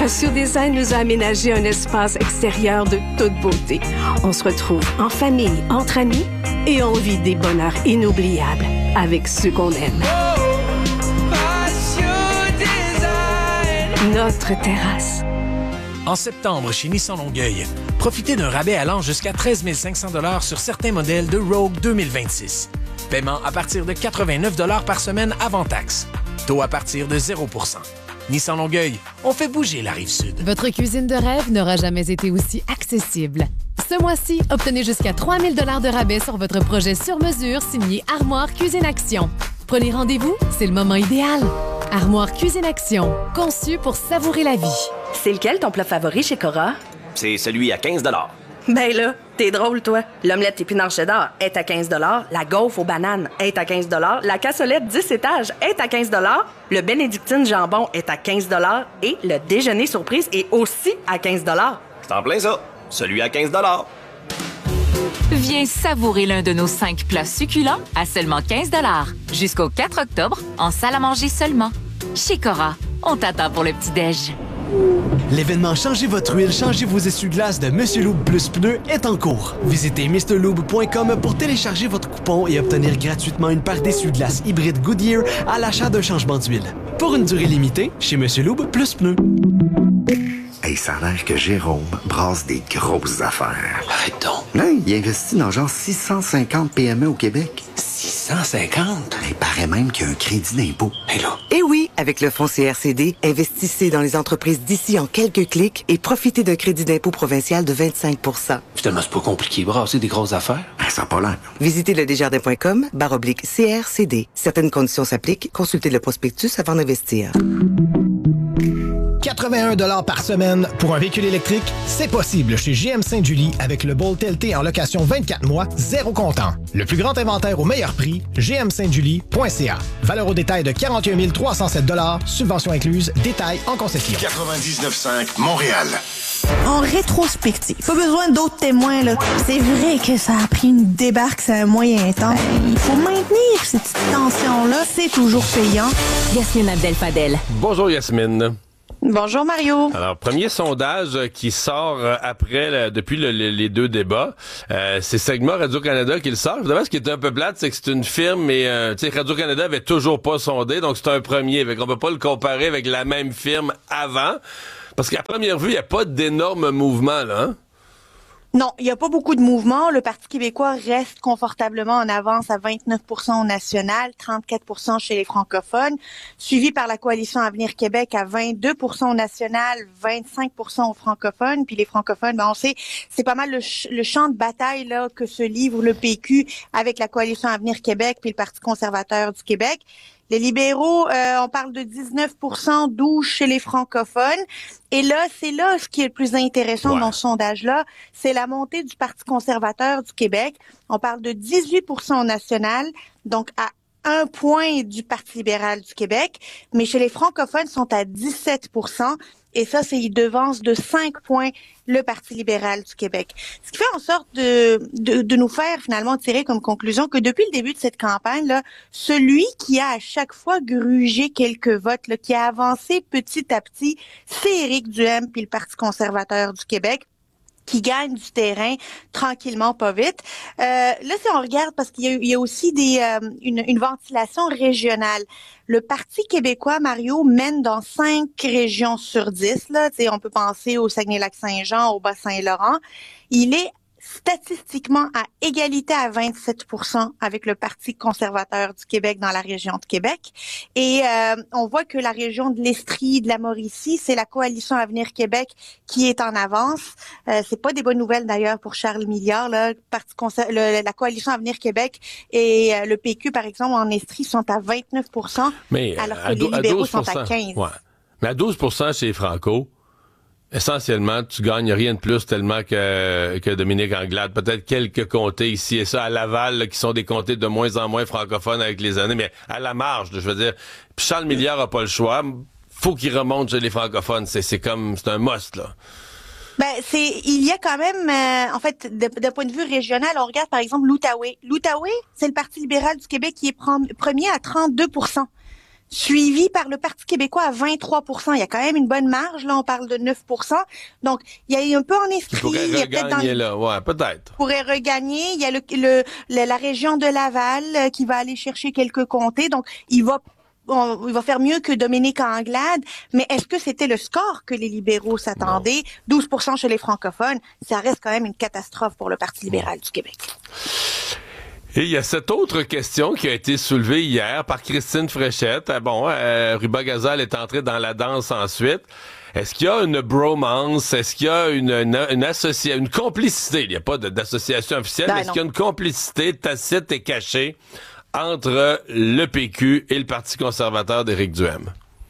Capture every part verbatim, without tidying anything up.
Ratio Design nous a aménagé un espace extérieur de toute beauté. On se retrouve en famille, entre amis et on vit des bonheurs inoubliables avec ceux qu'on aime. Notre terrasse. En septembre, chez Nissan Longueuil, profitez d'un rabais allant jusqu'à treize mille cinq cents dollars sur certains modèles de Rogue deux mille vingt-six. Paiement à partir de quatre-vingt-neuf dollars par semaine avant taxe. Taux à partir de zéro pour cent. Nissan Longueuil, on fait bouger la Rive-Sud. Votre cuisine de rêve n'aura jamais été aussi accessible. Ce mois-ci, obtenez jusqu'à trois mille dollars de rabais sur votre projet sur mesure signé Armoire Cuisine Action. Prenez rendez-vous, c'est le moment idéal. Armoire Cuisine Action, conçu pour savourer la vie. C'est lequel ton plat favori chez Cora? C'est celui à quinze dollars. Ben là, t'es drôle, toi. L'omelette épinard cheddar est à quinze dollars. La gaufre aux bananes est à quinze dollars. La cassolette dix étages est à quinze dollars. Le bénédictine jambon est à quinze dollars. Et le déjeuner surprise est aussi à quinze dollars. C'est en plein ça. Celui à quinze dollars. Viens savourer l'un de nos cinq plats succulents à seulement quinze dollars. Jusqu'au quatre octobre, en salle à manger seulement. Chez Cora, on t'attend pour le petit-déj. L'événement Changez votre huile, changez vos essuie-glaces de Monsieur Lube Plus Pneus est en cours. Visitez mister lube point com pour télécharger votre coupon et obtenir gratuitement une paire d'essuie-glaces hybride Goodyear à l'achat d'un changement d'huile. Pour une durée limitée, chez Monsieur Lube Plus Pneus. Hey, ça a l'air que Jérôme brasse des grosses affaires. Arrête donc. Hey, il investit dans genre six cent cinquante P M E au Québec. six cent cinquante? Il paraît même qu'il y a un crédit d'impôt. Hé là. Eh oui, avec le fonds C R C D, investissez dans les entreprises d'ici en quelques clics et profitez d'un crédit d'impôt provincial de vingt-cinq pour cent. Finalement, c'est pas compliqué, brasser des grosses affaires. Ben, ça n'a pas l'air. Visitez le desjardins point com barre oblique C R C D. Certaines conditions s'appliquent. Consultez le prospectus avant d'investir. quatre-vingt-un dollars par semaine pour un véhicule électrique, c'est possible chez G M Sainte-Julie avec le Bolt L T en location vingt-quatre mois, zéro comptant. Le plus grand inventaire au meilleur prix, g m sainte julie point c a. Valeur au détail de quarante et un mille trois cent sept dollars, subvention incluse, détail en concession. quatre-vingt-dix-neuf cinq Montréal. En rétrospective, pas besoin d'autres témoins, là. C'est vrai que ça a pris une débarque, c'est un moyen temps. Ben, il faut maintenir cette petite tension-là, c'est toujours payant. Yasmine Abdel-Fadel. Bonjour Yasmine. Bonjour Mario. Alors, premier sondage qui sort après, là, depuis le, le, les deux débats, euh, c'est Segma Radio-Canada qui le sort. Évidemment, ce qui est un peu plate, c'est que c'est une firme, mais euh, tu sais, Radio-Canada avait toujours pas sondé, donc c'est un premier. Fait qu'on peut pas le comparer avec la même firme avant, parce qu'à première vue, il n'y a pas d'énormes mouvements, là, hein? Non, il n'y a pas beaucoup de mouvements. Le Parti québécois reste confortablement en avance à vingt-neuf pour cent au national, trente-quatre pour cent chez les francophones, suivi par la Coalition Avenir Québec à vingt-deux pour cent au national, vingt-cinq pour cent aux francophones. Puis les francophones, ben on sait, c'est pas mal le, ch- le champ de bataille là que se livre le P Q avec la Coalition Avenir Québec puis le Parti conservateur du Québec. Les libéraux, euh, on parle de dix-neuf pour cent, douze chez les francophones. Et là, c'est là ce qui est le plus intéressant ouais. dans ce sondage-là, c'est la montée du Parti conservateur du Québec. On parle de dix-huit pour cent au national, donc à un point du Parti libéral du Québec. Mais chez les francophones, ils sont à dix-sept pour cent. Et ça, c'est ils devancent de cinq points le Parti libéral du Québec. Ce qui fait en sorte de, de, de nous faire finalement tirer comme conclusion que depuis le début de cette campagne-là, celui qui a à chaque fois grugé quelques votes, là, qui a avancé petit à petit, c'est Éric Duhaime puis le Parti conservateur du Québec, qui gagne du terrain tranquillement, pas vite. Euh, là, si on regarde, parce qu'il y a, il y a aussi des euh, une, une ventilation régionale. Le Parti québécois, Mario, mène dans cinq régions sur dix. Là, tu sais, on peut penser au Saguenay-Lac-Saint-Jean, au Bas-Saint-Laurent. Il est statistiquement à égalité à vingt-sept pour cent avec le Parti conservateur du Québec dans la région de Québec. Et euh, on voit que la région de l'Estrie, de la Mauricie, c'est la Coalition Avenir Québec qui est en avance. Euh, c'est pas des bonnes nouvelles d'ailleurs pour Charles Milliard. Là, Parti conser- le, la Coalition Avenir Québec et euh, le P Q, par exemple, en Estrie, sont à vingt-neuf pour cent, mais, alors que à les do- libéraux à sont à quinze pour cent. Ouais. Mais à douze pour cent chez les Franco, essentiellement, tu gagnes rien de plus tellement que, que Dominique Anglade. Peut-être quelques comtés ici et ça à Laval, là, qui sont des comtés de moins en moins francophones avec les années, mais à la marge, je veux dire. Puis Charles Milliard a pas le choix. Faut qu'il remonte chez les francophones. C'est, c'est comme, c'est un must, là. Ben, c'est, il y a quand même, euh, en fait, d'un point de vue régional, on regarde par exemple l'Outaouais. L'Outaouais, c'est le Parti libéral du Québec qui est prom- premier à trente-deux pour cent. suivi par le Parti québécois à vingt-trois pour cent. Il y a quand même une bonne marge, là, on parle de neuf pour cent. Donc, il y a un peu en esprit. Il pourrait il y a regagner, dans... là, ouais, peut-être. pourrait regagner. Il y a le, le, le la région de Laval euh, qui va aller chercher quelques comtés. Donc, il va On, il va faire mieux que Dominique Anglade, mais est-ce que c'était le score que les libéraux s'attendaient? douze pour cent chez les francophones, ça reste quand même une catastrophe pour le Parti libéral du Québec. Et il y a cette autre question qui a été soulevée hier par Christine Fréchette. Ah bon, euh, Ruba-Gazal est entrée dans la danse ensuite. Est-ce qu'il y a une bromance? Est-ce qu'il y a une, une, une, associa- une complicité? Il n'y a pas de, d'association officielle, ben mais est-ce non. qu'il y a une complicité tacite et cachée entre le P Q et le Parti conservateur d'Éric Duhaime?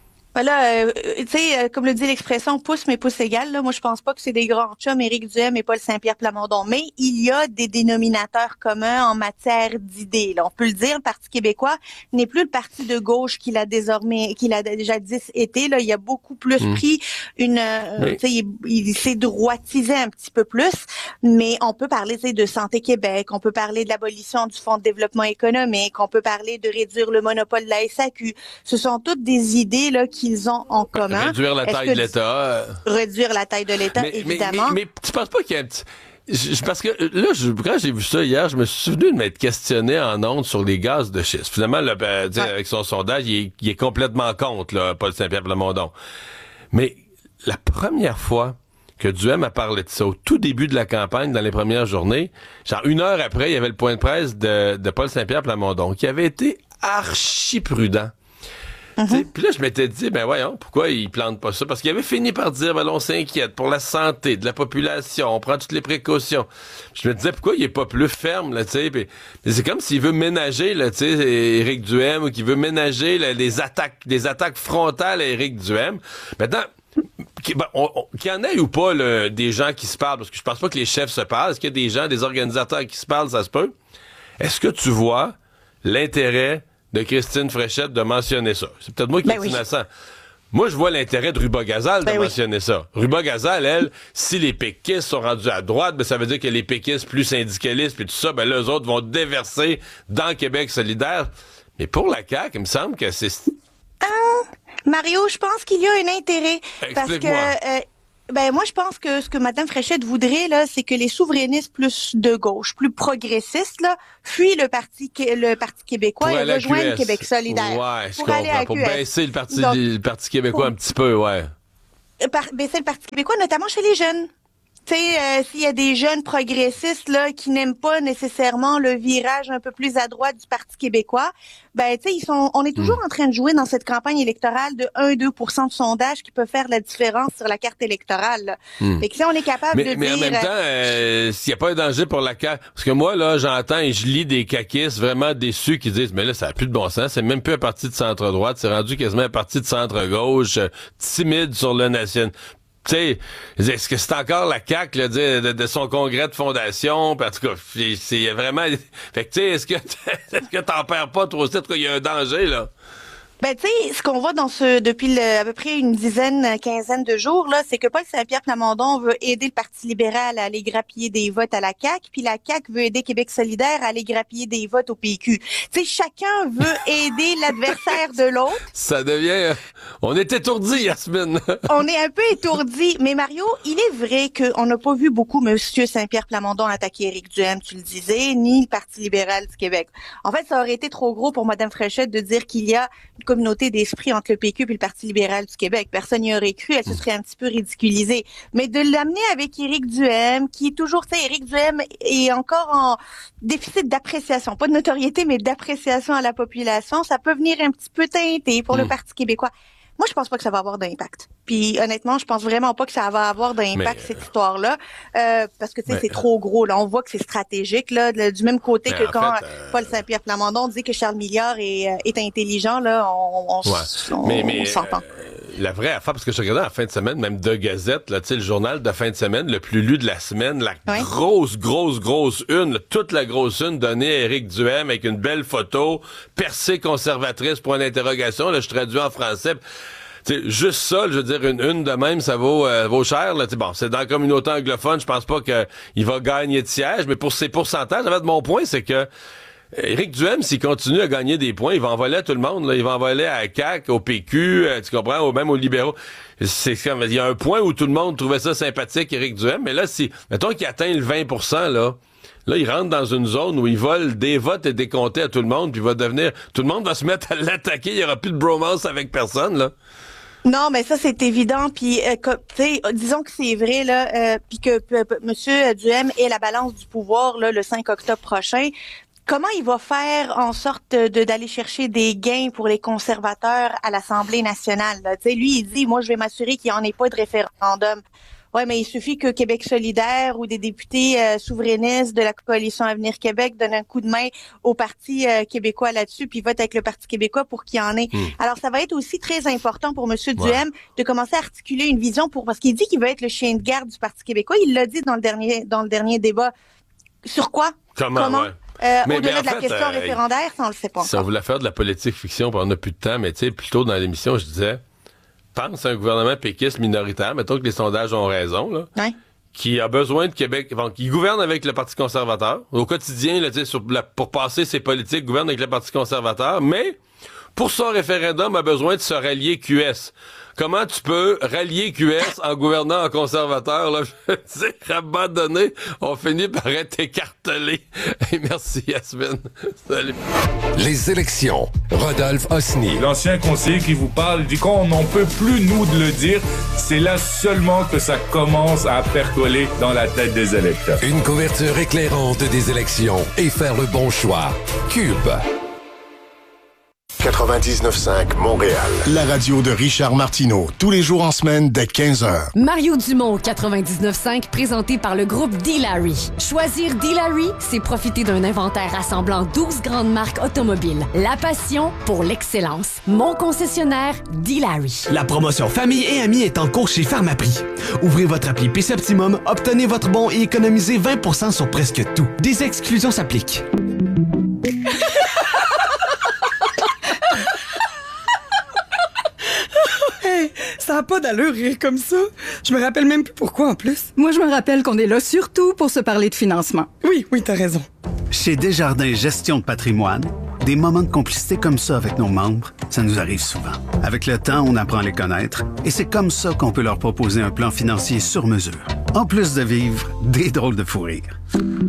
Voilà, euh, tu sais, euh, comme le dit l'expression, pouce mais pouce égal. Là, moi, je pense pas que c'est des grands chums, Éric Duhaime et Paul Saint-Pierre Plamondon. Mais il y a des dénominateurs communs en matière d'idées. Là, on peut le dire, le Parti québécois n'est plus le parti de gauche qu'il a désormais, qu'il a déjà dit été. Là, il a beaucoup plus mmh. pris une, euh, oui. tu sais, il, il s'est droitisé un petit peu plus. Mais on peut parler, tu sais, de Santé Québec, on peut parler de l'abolition du Fonds de développement économique, on peut parler de réduire le monopole de la S A Q. Ce sont toutes des idées là qui qu'ils ont en commun. Réduire la taille de l'État. Réduire la taille de l'État, mais, évidemment. Mais, mais, mais tu penses pas qu'il y a un petit... Je, parce que là, je, quand j'ai vu ça hier, je me suis souvenu de m'être questionné en ondes sur les gaz de schiste. Finalement, là, ben, ouais. avec son sondage, il est, il est complètement contre, là, Paul Saint-Pierre Plamondon. Mais la première fois que Duhaime a parlé de ça, au tout début de la campagne, dans les premières journées, genre une heure après, il y avait le point de presse de, de Paul Saint-Pierre Plamondon, qui avait été archi prudent. Mm-hmm. Puis là, je m'étais dit, ben voyons, pourquoi il plante pas ça? Parce qu'il avait fini par dire, ben on s'inquiète pour la santé de la population, on prend toutes les précautions. Je me disais, pourquoi il est pas plus ferme, là, tu sais? Puis c'est comme s'il veut ménager, là, tu sais, Éric Duhaime, ou qu'il veut ménager là, les attaques, des attaques frontales à Éric Duhaime. Maintenant, qu'il ben, qu y en ait ou pas là, des gens qui se parlent, parce que je pense pas que les chefs se parlent. Est-ce qu'il y a des gens, des organisateurs qui se parlent, ça se peut? Est-ce que tu vois l'intérêt de Christine Fréchette de mentionner ça? C'est peut-être moi qui ben est oui. innocent. Moi, je vois l'intérêt de Ruba-Gazal ben de oui. mentionner ça. Ruba-Gazal, elle, si les péquistes sont rendus à droite, ben ça veut dire que les péquistes plus syndicalistes puis tout ça, ben là, eux autres vont déverser dans Québec solidaire. Mais pour la C A Q, il me semble que c'est... Ah, Mario, je pense qu'il y a un intérêt. Parce que... Euh, Ben moi je pense que ce que Mme Fréchette voudrait là, c'est que les souverainistes plus de gauche, plus progressistes là, fuient le parti le Parti québécois et rejoignent Québec solidaire. Ouais, je pour comprends. Aller à pour Q S. baisser le parti Donc, le Parti québécois pour, un petit peu, ouais. Par, baisser le Parti québécois, notamment chez les jeunes. Tu sais, euh, s'il y a des jeunes progressistes là qui n'aiment pas nécessairement le virage un peu plus à droite du Parti québécois, ben tu sais, ils sont, on est toujours mmh. en train de jouer dans cette campagne électorale de un à deux pour cent de sondage qui peut faire la différence sur la carte électorale. Mmh. Fait que si on est capable mais, de mais dire... Mais en même temps, euh, s'il n'y a pas un danger pour la C A Q, parce que moi, là, j'entends et je lis des caquistes vraiment déçus qui disent, mais là, ça n'a plus de bon sens, c'est même plus un parti de centre-droite, c'est rendu quasiment un parti de centre-gauche, euh, timide sur le national. Tu sais, est-ce que c'est encore la C A Q là, de, de, de son congrès de fondation? En tout cas, c'est vraiment... Fait que tu sais, est-ce que est-ce que t'en perds pas trop? Peut-être qu'il y a un danger, là. Ben tu sais, ce qu'on voit dans ce depuis le, à peu près une dizaine, quinzaine de jours là, c'est que Paul Saint-Pierre Plamondon veut aider le Parti libéral à aller grappiller des votes à la C A Q, puis la C A Q veut aider Québec solidaire à aller grappiller des votes au P Q. Tu sais, chacun veut aider l'adversaire de l'autre. Ça devient, on est étourdi, Yasmine. On est un peu étourdi, mais Mario, il est vrai qu'on n'a pas vu beaucoup Monsieur Saint-Pierre Plamondon attaquer Éric Duhaime, tu le disais, ni le Parti libéral du Québec. En fait, ça aurait été trop gros pour Mme Fréchette de dire qu'il y a une communauté d'esprit entre le P Q et le Parti libéral du Québec. Personne n'y aurait cru, elle se serait un petit peu ridiculisée. Mais de l'amener avec Éric Duhaime, qui est toujours, tu sais, Éric Duhaime est encore en déficit d'appréciation, pas de notoriété, mais d'appréciation à la population, ça peut venir un petit peu teinter pour mmh. le Parti québécois. Moi, je pense pas que ça va avoir d'impact. Puis honnêtement, je pense vraiment pas que ça va avoir d'impact, cette histoire-là, euh, parce que tu sais, c'est trop gros. Là, on voit que c'est stratégique, là, de, du même côté que quand fait, euh... Paul Saint-Pierre Plamondon dit que Charles Milliard est, est intelligent. Là, on, on, ouais. on, mais, mais, on s'entend. Euh, la vraie affaire, parce que je regardais en fin de semaine, même de Gazette, là, tu sais, le journal de fin de semaine, le plus lu de la semaine, la ouais. grosse, grosse, grosse une, là, toute la grosse une donnée à Éric Duhaime avec une belle photo, percée conservatrice, point d'interrogation. Là, je traduis en français. T'sais, juste ça, je veux dire, une une de même, ça vaut, euh, vaut cher. Là. Bon, c'est dans la communauté anglophone, je pense pas qu'il va gagner de sièges, mais pour ses pourcentages, en fait, mon point, c'est que Éric Duhem, s'il continue à gagner des points, il va envoler à tout le monde. Là. Il va envoler à C A Q, au P Q, euh, tu comprends, ou même aux libéraux. C'est comme, il y a un point où tout le monde trouvait ça sympathique, Éric Duhem, mais là, si, mettons qu'il atteint le vingt pour cent, là, là, il rentre dans une zone où il vole des votes et des comtés à tout le monde, puis il va devenir, tout le monde va se mettre à l'attaquer, il n'y aura plus de bromance avec personne, là. Non, mais ça, c'est évident. Puis, euh, tu sais, disons que c'est vrai, là, euh, puis que euh, M. Duhem ait la balance du pouvoir, là, le cinq octobre prochain. Comment il va faire en sorte de d'aller chercher des gains pour les conservateurs à l'Assemblée nationale? Tu sais, lui, il dit, moi, je vais m'assurer qu'il n'y en ait pas de référendum. Ouais, mais il suffit que Québec solidaire ou des députés euh, souverainistes de la coalition Avenir Québec donnent un coup de main au Parti euh, québécois là-dessus, puis votent avec le Parti québécois pour qu'il y en ait. Mmh. Alors, ça va être aussi très important pour M. Duhem ouais. de commencer à articuler une vision pour parce qu'il dit qu'il veut être le chien de garde du Parti québécois. Il l'a dit dans le dernier dans le dernier débat. Sur quoi? Comment? Comment? Ouais. Euh, mais, au-delà mais de la fait, question euh, référendaire, ça, on le sait pas. Si on voulait faire de la politique fiction, puis on n'a plus de temps, mais tu sais, plus tôt dans l'émission, je disais, pense à un gouvernement péquiste minoritaire, mettons que les sondages ont raison, là, ouais. qui a besoin de Québec, bon, qui gouverne avec le Parti conservateur. Au quotidien, là, sur la, pour passer ses politiques, gouverne avec le Parti conservateur, mais pour son référendum, a besoin de se rallier Q S. Comment tu peux rallier Q S en gouvernant en conservateur, là? Je veux dire, abandonné, on finit par être écartelé. Et merci, Yasmine. Salut. Les élections. Rodolphe Osny. L'ancien conseiller qui vous parle dit qu'on n'en peut plus, nous, de le dire. C'est là seulement que ça commence à percoler dans la tête des électeurs. Une couverture éclairante des élections et faire le bon choix. Cube. quatre-vingt-dix-neuf cinq Montréal. La radio de Richard Martineau, tous les jours en semaine dès quinze heures. Mario Dumont, quatre-vingt-dix-neuf cinq, présenté par le groupe D-Larry. Choisir D-Larry, c'est profiter d'un inventaire rassemblant douze grandes marques automobiles. La passion pour l'excellence. Mon concessionnaire, D-Larry. La promotion Famille et Amis est en cours chez Pharmaprix. Ouvrez votre appli P C Optimum, obtenez votre bon et économisez vingt pour cent sur presque tout. Des exclusions s'appliquent. Ça n'a pas d'allure rire comme ça. Je me rappelle même plus pourquoi en plus. Moi, je me rappelle qu'on est là surtout pour se parler de financement. Oui, oui, t'as raison. Chez Desjardins Gestion de patrimoine, des moments de complicité comme ça avec nos membres, ça nous arrive souvent. Avec le temps, on apprend à les connaître et c'est comme ça qu'on peut leur proposer un plan financier sur mesure. En plus de vivre des drôles de fou rire.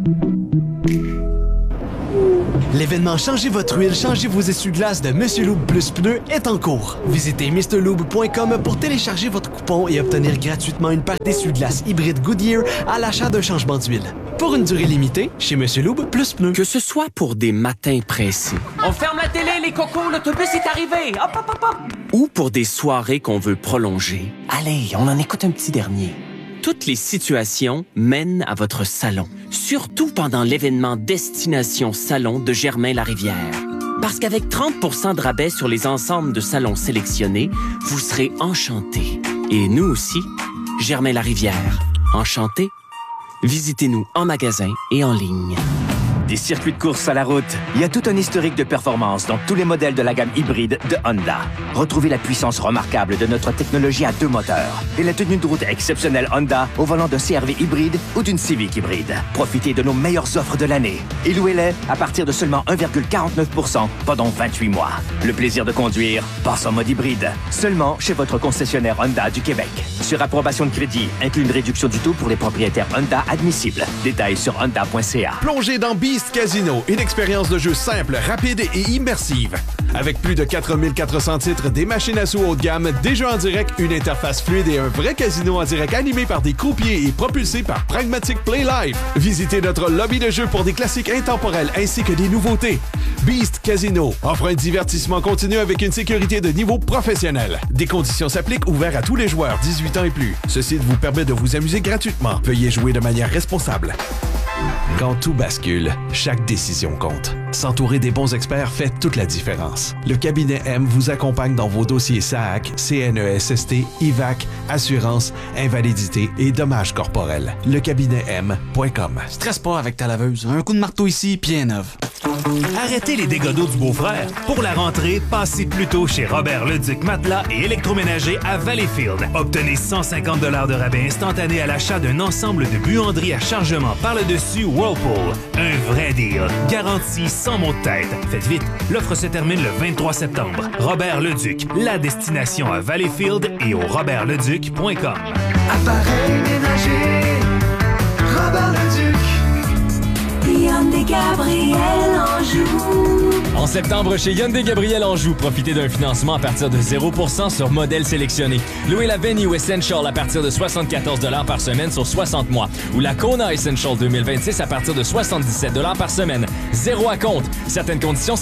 L'événement Changez votre huile, changez vos essuie-glaces de Monsieur Lube Plus Pneus est en cours. Visitez mister lube point com pour télécharger votre coupon et obtenir gratuitement une paire d'essuie-glaces hybride Goodyear à l'achat d'un changement d'huile. Pour une durée limitée, chez Monsieur Lube Plus Pneus. Que ce soit pour des matins pressés. On ferme la télé, les cocos, l'autobus est arrivé. Hop, hop, hop, hop. Ou pour des soirées qu'on veut prolonger. Allez, on en écoute un petit dernier. Toutes les situations mènent à votre salon. Surtout pendant l'événement Destination Salon de Germain-Larivière. Parce qu'avec trente pour cent de rabais sur les ensembles de salons sélectionnés, vous serez enchantés. Et nous aussi, Germain-Larivière. Enchantés? Visitez-nous en magasin et en ligne. Des circuits de course à la route. Il y a tout un historique de performance dans tous les modèles de la gamme hybride de Honda. Retrouvez la puissance remarquable de notre technologie à deux moteurs et la tenue de route exceptionnelle Honda au volant d'un C R V hybride ou d'une Civic hybride. Profitez de nos meilleures offres de l'année et louez-les à partir de seulement un virgule quarante-neuf pour cent pendant vingt-huit mois. Le plaisir de conduire passe en mode hybride. Seulement chez votre concessionnaire Honda du Québec. Sur approbation de crédit, inclut une réduction du taux pour les propriétaires Honda admissibles. Détails sur honda point c a. Plongez dans Beast Casino, une expérience de jeu simple, rapide et immersive. Avec plus de quatre mille quatre cents titres, des machines à sous haut de gamme, des jeux en direct, une interface fluide et un vrai casino en direct animé par des croupiers et propulsé par Pragmatic Play Live. Visitez notre lobby de jeu pour des classiques intemporels ainsi que des nouveautés. Beast Casino offre un divertissement continu avec une sécurité de niveau professionnel. Des conditions s'appliquent, ouvert à tous les joueurs dix-huit ans et plus. Ce site vous permet de vous amuser gratuitement. Veuillez jouer de manière responsable. Quand tout bascule, chaque décision compte. S'entourer des bons experts fait toute la différence. Le cabinet M vous accompagne dans vos dossiers S A A C, C N E S S T, I V A C, assurance, invalidité et dommages corporels. Le cabinet M point com. Stresse pas avec ta laveuse. Un coup de marteau ici, puis un neuf. Arrêtez les dégâts d'eau du beau-frère. Pour la rentrée, passez plutôt chez Robert Leduc Matelas et électroménager à Valleyfield. Obtenez cent cinquante dollars de rabais instantané à l'achat d'un ensemble de buanderies à chargement par le dessus Whirlpool. Un vrai deal. Garantie sans mot de tête. Faites vite, l'offre se termine le vingt-trois septembre. Robert Leduc, la destination à Valleyfield et au robert leduc point com. Appareil ménager, Robert Leduc. Hyundai Gabriel Anjou. En septembre, chez Hyundai Gabriel Anjou, profitez d'un financement à partir de zéro pour cent sur modèles sélectionnés. Louez la Venue Essential à partir de soixante-quatorze dollars par semaine sur soixante mois. Ou la Kona Essential deux mille vingt-six à partir de soixante-dix-sept dollars par semaine. Zéro à compte. Certaines conditions